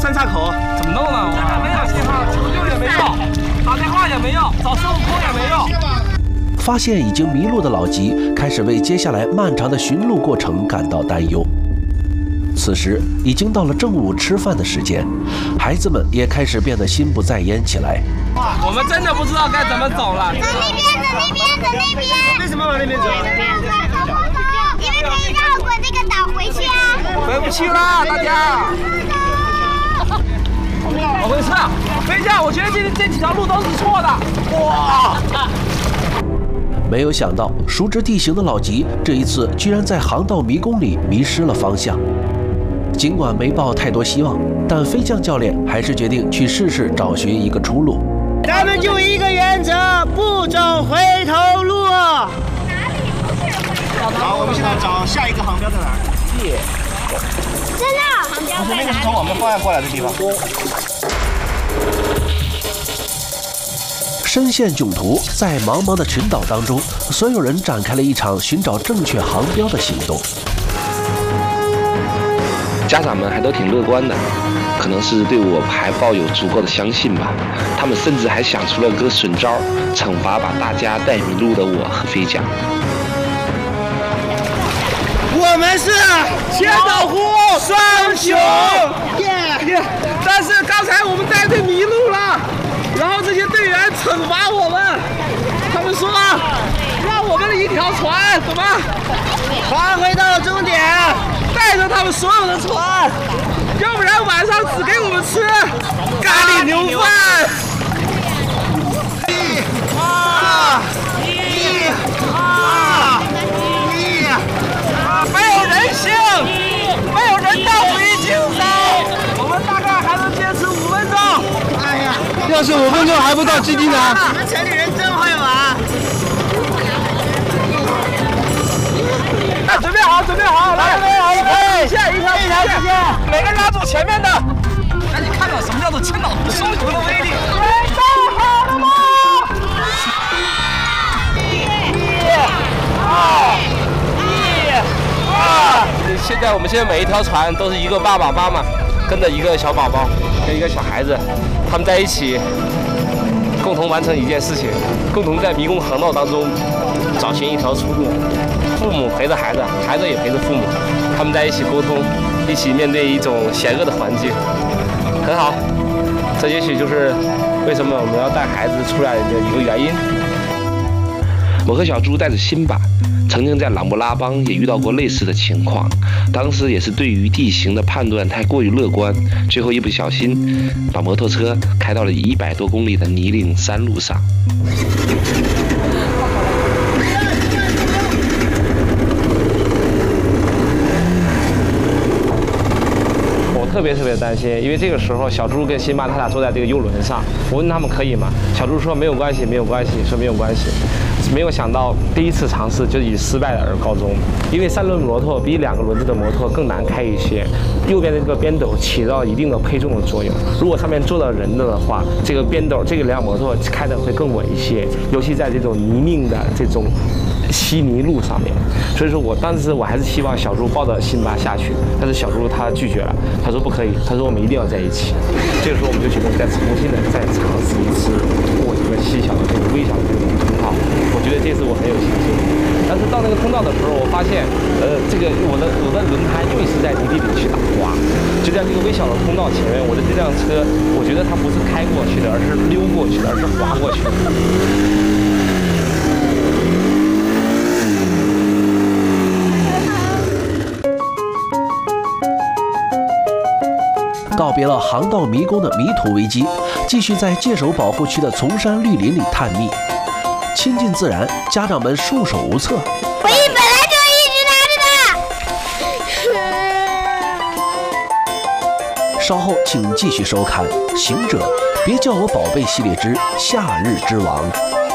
三岔口，怎么弄呢？这边没有信号，求救也没用，打电话也没用，找孙悟空也没用。 发现已经迷路的老吉开始为接下来漫长的寻路过程感到担忧。此时已经到了正午吃饭的时间，孩子们也开始变得心不在焉起来。 我们真的不知道该怎么走了。 走那边。 为什么往那边走？ 因为可以绕过这个岛回去啊。 回不去了，大家。我会唱，飞将，我觉得这几条路都是错的。哇！ 没有想到，熟知地形的老吉这一次居然在航道迷宫里迷失了方向。尽管没抱太多希望，但飞将教练还是决定去试试找寻一个出路。 咱们就一个原则，不走回头路。 好，我们现在找下一个航标在哪儿？ 真的，航标在哪里？ 从我们方向过来的地方。 深陷囧途，在茫茫的群岛当中，所有人展开了一场寻找正确航标的行动。 家长们还都挺乐观的，可能是对我还抱有足够的相信吧。他们甚至还想出了个损招，惩罚把大家带迷路的我和飞将。 我们是千岛湖双雄， 但是刚才我们带队迷路了，然后这些队员惩罚我们，他们说让我们的一条船怎么划回到终点， 带着他们所有的船，要不然晚上只给我们吃咖喱牛饭。没有人性，没有人道主义精神。我们大概还能坚持5分钟。 哎呀， 要是5分钟还不到基地呢？ 你们城里人真会玩。 准备好，准备好，来，一条直线，每个人拉住前面的。赶紧看到什么叫做千岛湖双雄的威力。准备好了吗？1、2。我们现在每一条船都是一个爸爸妈妈跟着一个小宝宝跟一个小孩子，他们在一起共同完成一件事情，共同在迷宫航道当中找寻一条出路。父母陪着孩子，孩子也陪着父母，他们在一起沟通，一起面对一种险恶的环境，很好。这也许就是为什么我们要带孩子出来的一个原因。 我和小猪带着辛巴，曾经在朗布拉邦也遇到过类似的情况，当时也是对于地形的判断太过于乐观，最后一不小心把摩托车开到了100多公里的泥泞山路上。 特别担心，因为这个时候小猪跟辛巴他俩坐在这个游轮上，我问他们可以吗？小猪说没有关系，没有关系，说没有关系。没有想到第一次尝试就以失败而告终，因为3轮摩托比2个轮子的摩托更难开一些，右边的这个边斗起到一定的配重的作用。如果上面坐了人的话，这个边斗这个辆摩托开得会更稳一些，尤其在这种泥泞的这种稀泥路上面。所以说我当时我还是希望小猪抱着辛巴下去，但是小猪他拒绝了，他说不可以，他说我们一定要在一起。这个时候我们就决定再重新的再尝试一次过一个细小的这个微小的这种通道，我觉得这次我很有信心。但是到那个通道的时候，我发现这个我的轮胎又是在泥地里去打滑，就在这个微小的通道前面，我的这辆车我觉得它不是开过去的，而是溜过去的，而是滑过去的。 告别了航道迷宫的迷途危机，继续在界首保护区的丛山绿林里探秘。亲近自然，家长们束手无策。 我本来就一直拿着的。 稍后请继续收看《行者别叫我宝贝》系列之《夏日之王》。